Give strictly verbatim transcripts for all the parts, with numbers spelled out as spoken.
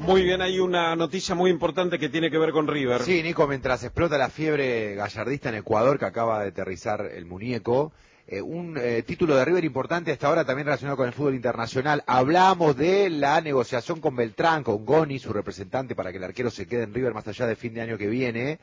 Muy bien, hay una noticia muy importante que tiene que ver con River. Sí, Nico, mientras explota la fiebre gallardista en Ecuador, que acaba de aterrizar el muñeco, eh, un eh, título de River importante hasta ahora también relacionado con el fútbol internacional. Hablamos de la negociación con Beltrán, con Goni, su representante, para que el arquero se quede en River más allá de fin de año que viene.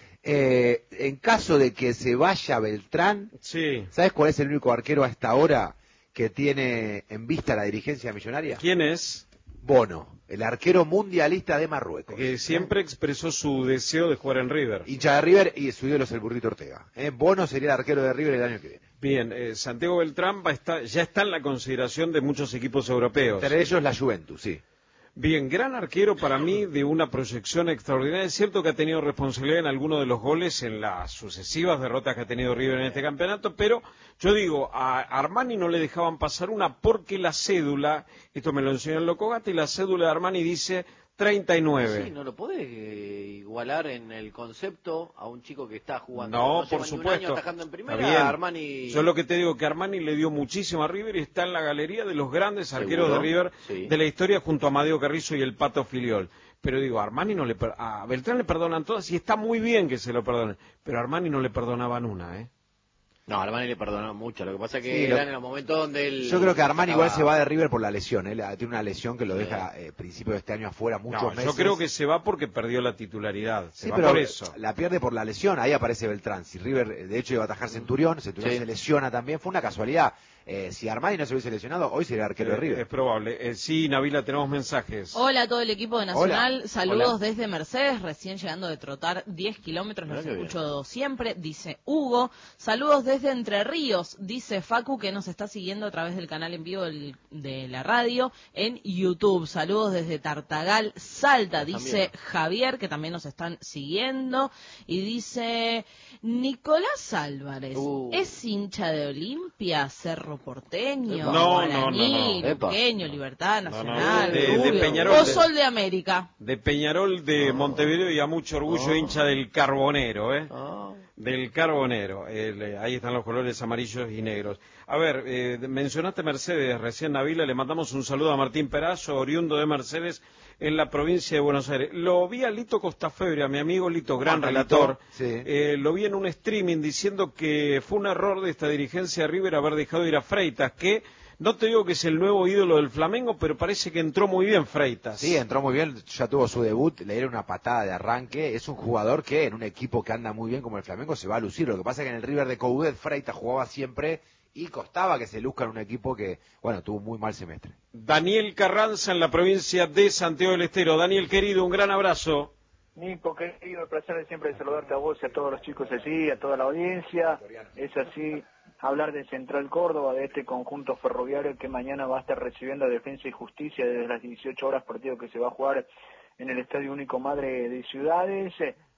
Eh, en caso de que se vaya Beltrán, sí. ¿Sabes cuál es el único arquero hasta ahora que tiene en vista la dirigencia millonaria? ¿Quién es? Bono, el arquero mundialista de Marruecos. Que siempre ¿eh? expresó su deseo de jugar en River. Hincha de River y su ídolo es el Burrito Ortega. ¿eh? Bono sería el arquero de River el año que viene. Bien, eh, Santiago Beltrán va a estar, ya está en la consideración de muchos equipos europeos. Entre ellos la Juventus, sí. Bien, gran arquero para mí, de una proyección extraordinaria. Es cierto que ha tenido responsabilidad en algunos de los goles en las sucesivas derrotas que ha tenido River en este campeonato, pero yo digo, a Armani no le dejaban pasar una porque la cédula, esto me lo enseñó el Loco Gatti, la cédula de Armani dice treinta y nueve. Sí, no lo podés eh, igualar en el concepto a un chico que está jugando. No, no por supuesto. Un año atajando en primera, Armani... Yo lo que te digo que Armani le dio muchísimo a River y está en la galería de los grandes ¿Seguro? arqueros de River Sí. de la historia junto a Amadeo Carrizo y el Pato Filiol. Pero digo, a Armani no le per... a Beltrán le perdonan todas y está muy bien que se lo perdonen, pero a Armani no le perdonaban una, ¿eh? No, Armani le perdonó mucho, lo que pasa es que sí, eran lo... en los momentos donde él... Yo creo que Armani estaba... igual se va de River por la lesión, ¿eh? Tiene una lesión que lo sí. deja eh, principio de este año afuera muchos no, meses. Yo creo que se va porque perdió la titularidad, se sí, va pero por eso. La pierde por la lesión, ahí aparece Beltrán. Si River, de hecho, iba a atajar Centurión, Centurión sí. se lesiona también, fue una casualidad. Eh, si Armani no se hubiese lesionado, hoy sería arquero eh, de River. Es probable. Eh, sí, Nabila, tenemos mensajes. Hola a todo el equipo de Nacional, Hola. saludos Hola. desde Mercedes, recién llegando de trotar diez kilómetros, los Mirá escucho siempre, dice Hugo. Saludos desde Entre Ríos, dice Facu, que nos está siguiendo a través del canal en vivo del, de la radio en YouTube. Saludos desde Tartagal, Salta, dice Javier, que también nos están siguiendo. Y dice Nicolás Álvarez, uh. ¿es hincha de Olimpia, Cerro Porteño, No, Guaraní, no, no, no. Luqueño, Libertad Nacional, no, de- de Rubio, Peñarol, o de- Sol de América? De Peñarol de Oh. Montevideo y a mucho orgullo Oh. hincha del Carbonero, ¿eh? Oh. Del Carbonero. El, eh, ahí están los colores amarillos y negros. A ver, eh, mencionaste Mercedes, recién Nabila, le mandamos un saludo a Martín Perazo, oriundo de Mercedes, en la provincia de Buenos Aires. Lo vi a Lito Costafebre, a mi amigo Lito, gran relator, sí. eh, lo vi en un streaming diciendo que fue un error de esta dirigencia de River haber dejado ir a Freitas, que no te digo que es el nuevo ídolo del Flamengo, pero parece que entró muy bien Freitas. Sí, entró muy bien, ya tuvo su debut, le dieron una patada de arranque. Es un jugador que en un equipo que anda muy bien como el Flamengo se va a lucir. Lo que pasa es que en el River de Coudet Freitas jugaba siempre y costaba que se luzca en un equipo que, bueno, tuvo un muy mal semestre. Daniel Carranza en la provincia de Santiago del Estero. Daniel, querido, un gran abrazo. Nico, querido, el placer es siempre de saludarte a vos y a todos los chicos allí, a toda la audiencia. Es así, hablar de Central Córdoba, de este conjunto ferroviario que mañana va a estar recibiendo a Defensa y Justicia desde las dieciocho horas, partido que se va a jugar en el Estadio Único Madre de Ciudades.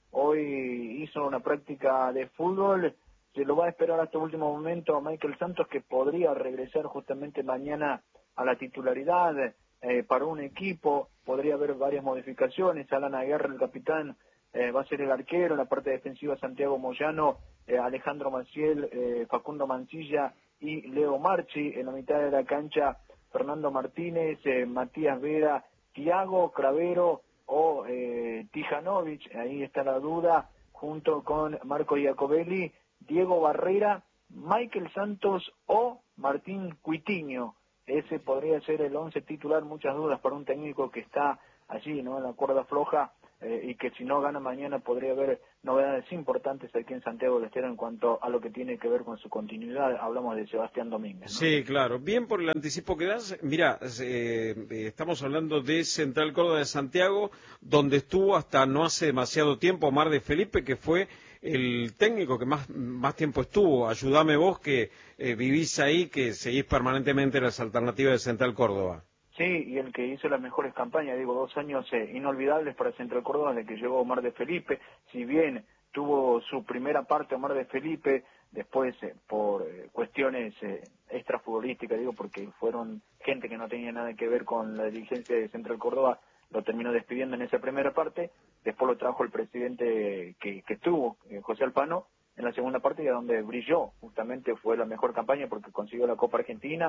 Hoy hizo una práctica de fútbol, se lo va a esperar hasta el último momento a Michael Santos, que podría regresar justamente mañana a la titularidad eh, para un equipo. Podría haber varias modificaciones. Alan Aguirre, el capitán, eh, va a ser el arquero. En la parte defensiva, Santiago Moyano, eh, Alejandro Maciel, eh, Facundo Mancilla y Leo Marchi. En la mitad de la cancha, Fernando Martínez, eh, Matías Vera, Tiago Cravero o eh, Tijanovic. Ahí está la duda, junto con Marco Iacobelli, Diego Barrera, Michael Santos o Martín Cuitiño. Ese podría ser el once titular. Muchas dudas para un técnico que está allí, ¿no?, en la cuerda floja, eh, y que si no gana mañana podría haber novedades importantes aquí en Santiago del Estero en cuanto a lo que tiene que ver con su continuidad. Hablamos de Sebastián Domínguez, ¿no? Sí, claro. Bien por el anticipo que das. Mira, eh, estamos hablando de Central Córdoba de Santiago, donde estuvo hasta no hace demasiado tiempo Omar de Felipe, que fue el técnico que más, más tiempo estuvo. Ayúdame vos, que eh, vivís ahí, que seguís permanentemente las alternativas de Central Córdoba. Sí, y el que hizo las mejores campañas, digo, dos años eh, inolvidables para Central Córdoba desde que llegó Omar de Felipe. Si bien tuvo su primera parte Omar de Felipe, después eh, por eh, cuestiones eh, extrafutbolísticas, digo, porque fueron gente que no tenía nada que ver con la dirigencia de Central Córdoba, lo terminó despidiendo en esa primera parte. Después lo trajo el presidente que, que estuvo, eh, José Alfano, en la segunda parte, y a donde brilló. Justamente fue la mejor campaña porque consiguió la Copa Argentina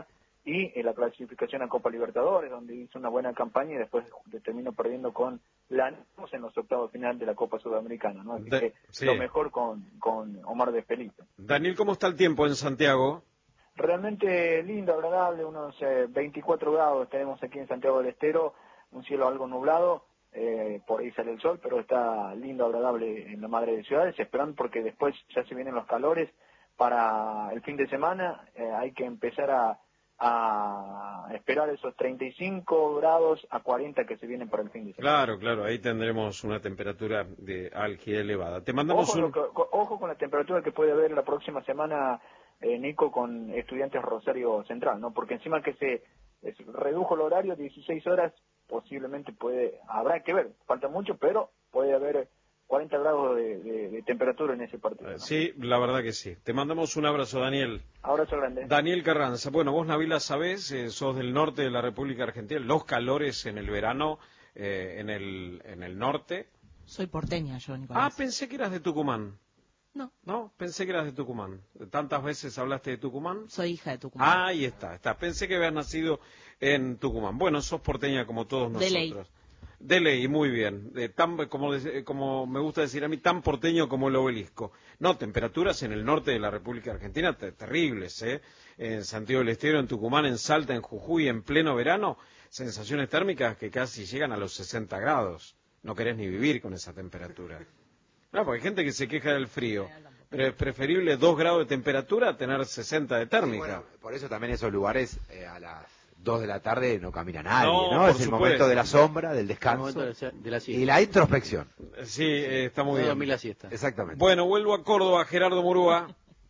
y en la clasificación a Copa Libertadores, donde hizo una buena campaña y después terminó perdiendo con Lanús en los octavos final de la Copa Sudamericana, ¿no? Así De, que sí. lo mejor con, con Omar de Felipe. Daniel, ¿cómo está el tiempo en Santiago? Realmente lindo, agradable, unos eh, veinticuatro grados tenemos aquí en Santiago del Estero, un cielo algo nublado, eh, por ahí sale el sol, pero está lindo, agradable en la madre de ciudades, esperando porque después ya se vienen los calores para el fin de semana, eh, hay que empezar a, a esperar esos treinta y cinco grados a cuarenta que se vienen para el fin de semana. Claro, claro, ahí tendremos una temperatura de álgida elevada. Te mandamos Ojo, un... lo que- ojo con la temperatura que puede haber la próxima semana, eh, Nico, con Estudiantes Rosario Central, ¿no? Porque encima que se es, redujo el horario, dieciséis horas, posiblemente puede, habrá que ver, falta mucho, pero puede haber cuarenta grados de, de, de temperatura en ese partido, ¿no? Sí, la verdad que sí. Te mandamos un abrazo, Daniel. Abrazo grande. Daniel Carranza, bueno, vos, Nabila, sabés, eh, sos del norte de la República Argentina, los calores en el verano eh, en, el, en el norte. Soy porteña yo, Nicolás. Ah, pensé que eras de Tucumán. No, No, pensé que eras de Tucumán. Tantas veces hablaste de Tucumán. soy hija de Tucumán. Ah, ahí está, está. Pensé que habías nacido en Tucumán. Bueno, sos porteña como todos nosotros. De ley. De ley, muy bien. De tan, como, de- como me gusta decir a mí, tan porteño como el obelisco. No, temperaturas en el norte de la República Argentina te- terribles, ¿eh? En Santiago del Estero, en Tucumán, en Salta, en Jujuy, en pleno verano, sensaciones térmicas que casi llegan a los sesenta grados. No querés ni vivir con esa temperatura. No, porque hay gente que se queja del frío, pero es preferible dos grados de temperatura a tener sesenta de Sí, térmica. bueno, por eso también esos lugares eh, a las dos de la tarde no camina nadie, No, ¿no? por Es el supuesto. momento de la sombra, del El descanso momento de la- de la siesta. y la introspección. Sí, eh, está muy No bien. dormir la siesta. Exactamente. Bueno, vuelvo a Córdoba, Gerardo Murúa.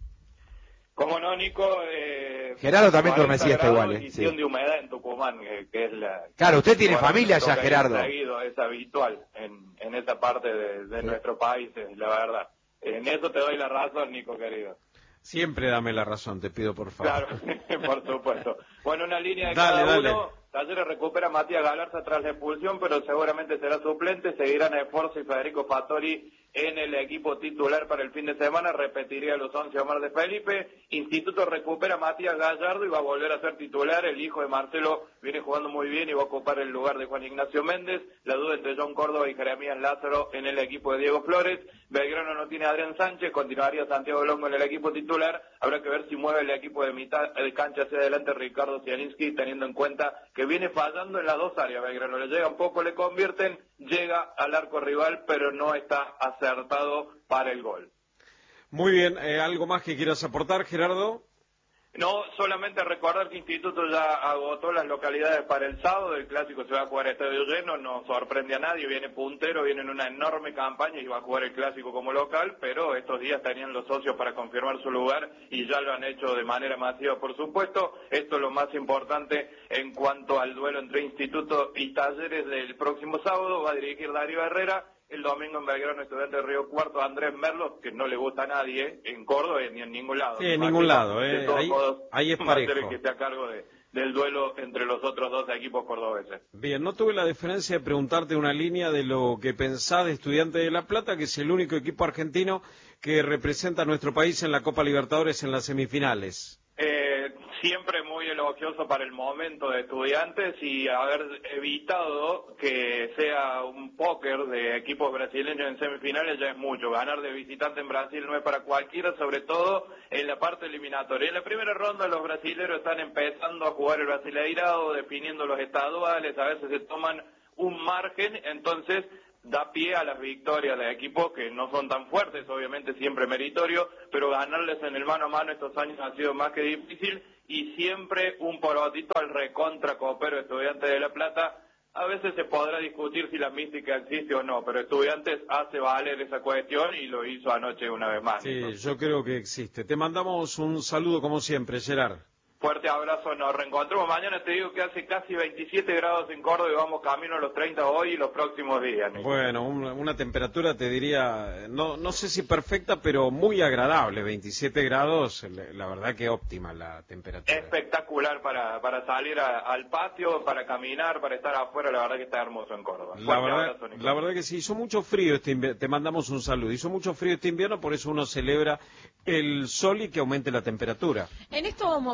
Cómo no, Nico. Eh, Gerardo también duerme cuarenta siesta grados igual, ¿eh? y Sí. cien de humedad en Tucumán, eh, que es la... Claro, usted tiene Bueno, familia me ya, toca ir Gerardo. seguido, es habitual en, en esa parte de, de Sí. nuestro país, eh, la verdad. En eso te doy la razón, Nico, querido. Siempre dame la razón, te pido por favor. Claro, por supuesto. Bueno, una línea de Dale, cada dale. uno. Talleres recupera a Matías Galarza tras la expulsión, pero seguramente será suplente. Seguirán a Esforza y Federico Fattori en el equipo titular para el fin de semana. Repetiría los once Omar de Felipe. Instituto recupera a Matías Gallardo y va a volver a ser titular. El hijo de Marcelo viene jugando muy bien y va a ocupar el lugar de Juan Ignacio Méndez. La duda entre John Córdoba y Jeremías Lázaro en el equipo de Diego Flores. Belgrano no tiene a Adrián Sánchez, continuaría Santiago Longo en el equipo titular. Habrá que ver si mueve el equipo de mitad de cancha hacia adelante Ricardo Zielinski, teniendo en cuenta que viene fallando en las dos áreas. Belgrano le llega un poco, le convierten, llega al arco rival, pero no está acertado para el gol. Muy bien, eh, ¿algo más que quieras aportar, Gerardo? No, solamente recordar que Instituto ya agotó las localidades para el sábado, el clásico se va a jugar a estadio lleno, no sorprende a nadie, viene puntero, viene en una enorme campaña y va a jugar el clásico como local, pero estos días tenían los socios para confirmar su lugar y ya lo han hecho de manera masiva, por supuesto. Esto es lo más importante en cuanto al duelo entre Instituto y Talleres del próximo sábado, va a dirigir Darío Herrera. El domingo en Belgrano, Estudiante de Río Cuarto, Andrés Merlos, que no le gusta a nadie, en Córdoba ni en ningún lado. Sí, en Me ningún imagino, lado, de eh. todos Ahí- modos, ahí es va a ser parejo. el que esté a cargo de, del duelo entre los otros dos equipos cordobeses. Bien, no tuve la deferencia de preguntarte una línea de lo que pensás de Estudiantes de La Plata, que es el único equipo argentino que representa a nuestro país en la Copa Libertadores en las semifinales. Eh, siempre muy elogioso para el momento de Estudiantes y haber evitado que sea un póker de equipos brasileños en semifinales ya es mucho. Ganar de visitante en Brasil no es para cualquiera, sobre todo en la parte eliminatoria. En la primera ronda los brasileños están empezando a jugar el brasileirado, definiendo los estaduales, a veces se toman un margen, entonces da pie a las victorias de equipos que no son tan fuertes, obviamente siempre meritorio, pero ganarles en el mano a mano estos años ha sido más que difícil y siempre un porotito al recontra copero Estudiantes de La Plata. A veces se podrá discutir si la mística existe o no, pero Estudiantes hace valer esa cuestión y lo hizo anoche una vez más. Sí, Nico. yo creo que existe. Te mandamos un saludo como siempre, Gerard. Fuerte abrazo, nos reencontramos mañana. Te digo que hace casi veintisiete grados en Córdoba y vamos camino a los treinta hoy y los próximos días, Nico. Bueno, una, una temperatura, te diría, no, no sé si perfecta, pero muy agradable. veintisiete grados, la, la verdad que óptima la temperatura. Espectacular para, para salir a- al patio, para caminar, para estar afuera, la verdad que está hermoso en Córdoba. La Fuerte verdad, abrazo, Nico. la verdad que sí, hizo mucho frío este invierno, te mandamos un saludo, hizo mucho frío este invierno, por eso uno celebra el sol y que aumente la temperatura. En estos momentos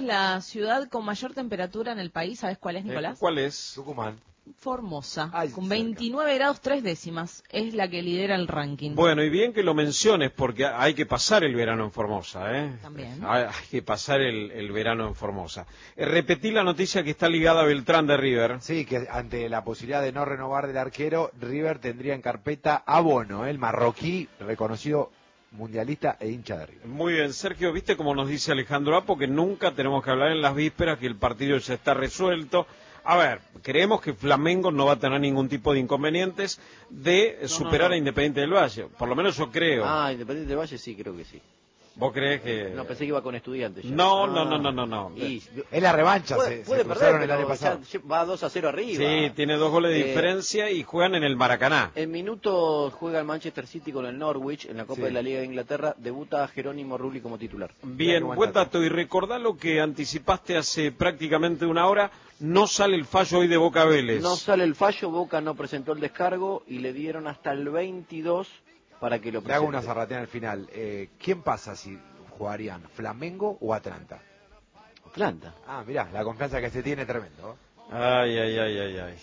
la ciudad con mayor temperatura en el país. ¿Sabes cuál es, Nicolás? ¿Cuál es? Tucumán. Formosa, Ay, con cerca. veintinueve grados tres décimas. Es la que lidera el ranking. Bueno, y bien que lo menciones, porque hay que pasar el verano en Formosa, ¿eh? También. Hay, hay que pasar el, el verano en Formosa. Eh, repetí la noticia que está ligada a Beltrán de River. Sí, que ante la posibilidad de no renovar del arquero, River tendría en carpeta a Bono, el marroquí reconocido mundialista e hincha de River. Muy bien, Sergio, viste como nos dice Alejandro Apo, que nunca tenemos que hablar en las vísperas, que el partido ya está resuelto. A ver, creemos que Flamengo no va a tener ningún tipo de inconvenientes de No, superar no, no. a Independiente del Valle. Por lo menos yo creo. Ah, Independiente del Valle sí, creo que sí. ¿Vos crees que...? No, pensé que iba con Estudiantes ya. No, Ah, no, no, no, no, no. Y, Es la revancha, puede se, puede se perder, cruzaron el pero año pasado. ya va dos a cero arriba. Sí, tiene dos goles de Eh, diferencia y juegan en el Maracaná. En minutos juega el Manchester City con el Norwich en la Copa Sí. de la Liga de Inglaterra. Debuta Jerónimo Rulli como titular. Bien, buen buen dato. dato. Y recordá lo que anticipaste hace prácticamente una hora. No sale el fallo hoy de Boca Vélez. No sale el fallo, Boca no presentó el descargo y le dieron hasta el veintidós para que lo Le hago presente. una zarrateada al final. Eh, ¿Quién pasa si jugarían, Flamengo o Atlanta? Atlanta. Ah, mirá, la confianza que se tiene es tremendo. Ay, ay, ay, ay, ay.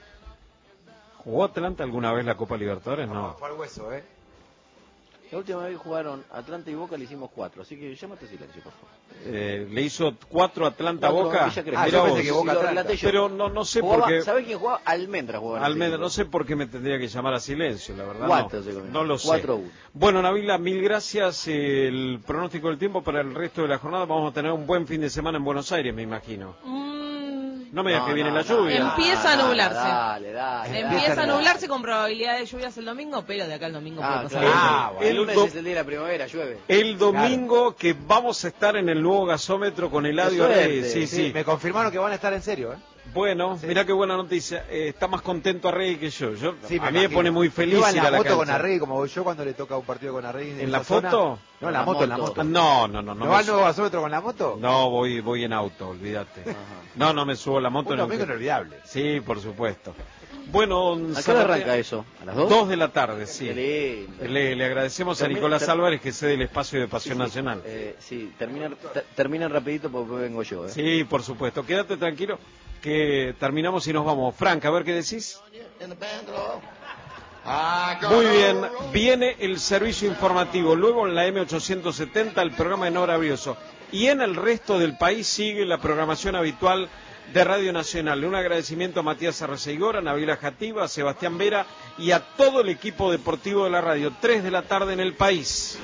¿Jugó Atlanta alguna vez la Copa Libertadores? No. Fue al hueso, ¿eh? La última vez que jugaron Atlanta y Boca le hicimos cuatro, así que llámate a silencio, por favor. Eh, le hizo cuatro Atlanta Cuatro Boca. Villa Crespo. Ah, Mirá yo vos. pensé que Boca Y lo Atlanta. relaté yo. Pero no, no sé Jugaba- por qué. ¿Sabe quién jugaba? Almendra jugaba. en ese Almendra, equipo. no sé por qué me tendría que llamar a silencio, la verdad. Cuatro no, se comió. no lo sé. Cuatro a uno. Bueno, Nabila, mil gracias. Eh, el pronóstico del tiempo para el resto de la jornada. Vamos a tener un buen fin de semana en Buenos Aires, me imagino. Mm, No me digas No, que viene no, la no, lluvia. Empieza a no, no, nublarse. Dale, dale. Empieza a dale. nublarse con probabilidad de lluvias el domingo, pero de acá al domingo Ah, puede pasar. claro. Ah, el bueno. lunes El do- es el día de la primavera, llueve. El domingo que vamos a estar en el nuevo gasómetro con Eladio Qué suerte. Rey. Sí, sí. Me confirmaron que van a estar en serio, ¿eh? Bueno, Sí. mirá qué buena noticia. Eh, está más contento Arregui que yo. yo Sí, a mí me imagino. pone muy feliz Iba en ir a la la moto cancha. con Arregui, como voy yo cuando le toca un partido con Arregui. ¿En esa la zona. foto? No, en la La moto, en la moto. moto. Ah, No, no, no. ¿No, No, va me al nuevo gasómetro con la moto? su- no voy, voy en auto, olvídate. No, no me subo a la moto. Un nunca. domingo inolvidable. Sí, por supuesto. Bueno, ¿A qué hora Zárate- arranca eso? ¿A las dos? Dos de la tarde, sí. Qué lindo. Le, le agradecemos a Termina- Nicolás ter- Álvarez que cede el espacio de Pasión Sí, sí. Nacional. Eh, sí, termina, ter- termina rapidito porque vengo yo. ¿eh? Sí, por supuesto. Quédate tranquilo que terminamos y nos vamos. Frank, a ver qué decís. Muy bien, viene el servicio informativo, luego en la M ochocientos setenta el programa de Nora Brioso y en el resto del país sigue la programación habitual de Radio Nacional. Un agradecimiento a Matías Arreceigora, a Nabila Jativa, a Sebastián Vera y a todo el equipo deportivo de la radio. Tres de la tarde en el país.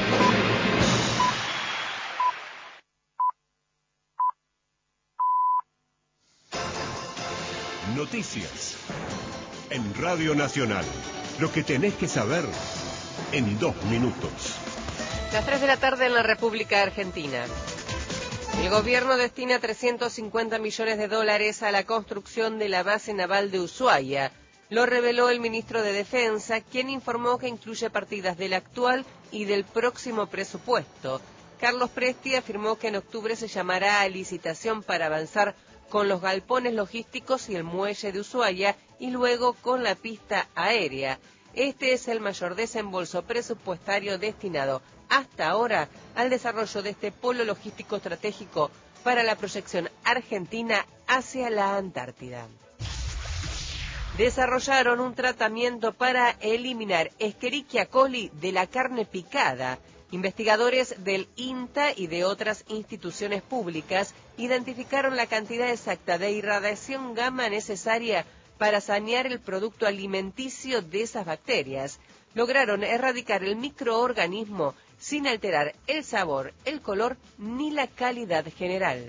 Noticias en Radio Nacional. Lo que tenés que saber en dos minutos. Las tres de la tarde en la República Argentina. El gobierno destina trescientos cincuenta millones de dólares a la construcción de la base naval de Ushuaia. Lo reveló el ministro de Defensa, quien informó que incluye partidas del actual y del próximo presupuesto. Carlos Presti afirmó que en octubre se llamará a licitación para avanzar con los galpones logísticos y el muelle de Ushuaia y luego con la pista aérea. Este es el mayor desembolso presupuestario destinado hasta ahora al desarrollo de este polo logístico estratégico para la proyección argentina hacia la Antártida. Desarrollaron un tratamiento para eliminar Escherichia coli de la carne picada. Investigadores del INTA y de otras instituciones públicas identificaron la cantidad exacta de irradiación gamma necesaria para sanear el producto alimenticio de esas bacterias. Lograron erradicar el microorganismo sin alterar el sabor, el color ni la calidad general.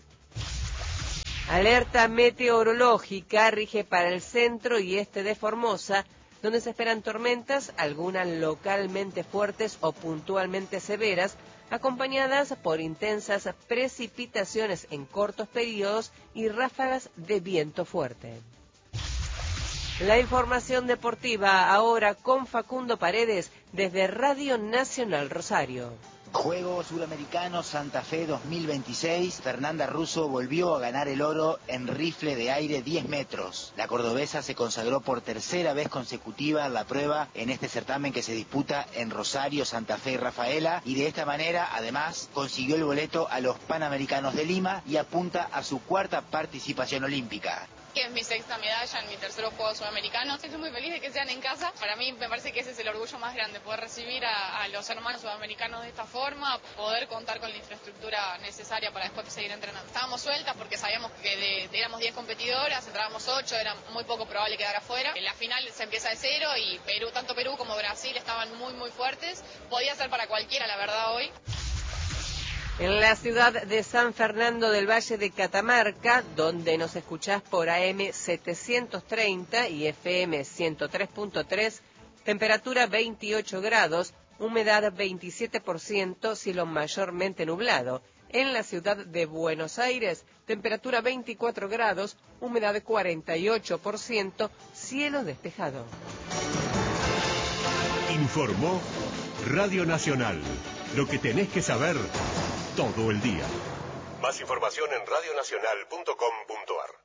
Alerta meteorológica rige para el centro y este de Formosa, donde se esperan tormentas, algunas localmente fuertes o puntualmente severas, acompañadas por intensas precipitaciones en cortos periodos y ráfagas de viento fuerte. La información deportiva ahora con Facundo Paredes desde Radio Nacional Rosario. Juegos Suramericanos Santa Fe dos mil veintiséis, Fernanda Russo volvió a ganar el oro en rifle de aire diez metros. La cordobesa se consagró por tercera vez consecutiva en la prueba en este certamen que se disputa en Rosario, Santa Fe y Rafaela, y de esta manera, además, consiguió el boleto a los Panamericanos de Lima y apunta a su cuarta participación olímpica. Es mi sexta medalla en mi tercer Juegos Sudamericanos. Estoy muy feliz de que sean en casa. Para mí me parece que ese es el orgullo más grande, poder recibir a, a los hermanos sudamericanos de esta forma, poder contar con la infraestructura necesaria para después seguir entrenando. Estábamos sueltas porque sabíamos que de, de, éramos diez competidoras, entrábamos ocho, era muy poco probable quedar afuera. En la final se empieza de cero y Perú, tanto Perú como Brasil estaban muy muy fuertes. Podía ser para cualquiera, la verdad, hoy. En la ciudad de San Fernando del Valle de Catamarca, donde nos escuchás por A M setecientos treinta y F M ciento tres punto tres, temperatura veintiocho grados, humedad veintisiete por ciento, cielo mayormente nublado. En la ciudad de Buenos Aires, temperatura veinticuatro grados, humedad cuarenta y ocho por ciento, cielo despejado. Informó Radio Nacional. Lo que tenés que saber todo el día. Más información en radionacional punto com punto ar.